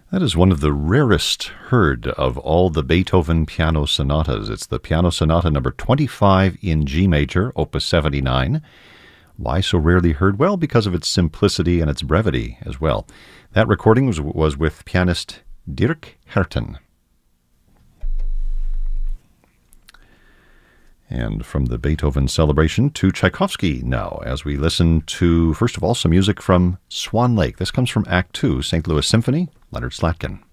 That is one of the rarest heard of all the Beethoven piano sonatas. It's the Piano Sonata number 25 in G major, opus 79. Why so rarely heard? Well, because of its simplicity and its brevity as well. That recording was with pianist Dirk Herten. And from the Beethoven celebration to Tchaikovsky now, as we listen to, first of all, some music from Swan Lake. This comes from Act 2, St. Louis Symphony, Leonard Slatkin.